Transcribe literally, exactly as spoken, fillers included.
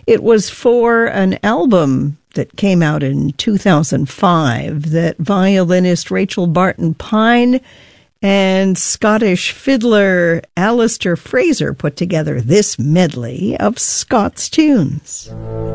It was for an album that came out in two thousand five that violinist Rachel Barton Pine and Scottish fiddler Alistair Fraser put together this medley of Scots tunes.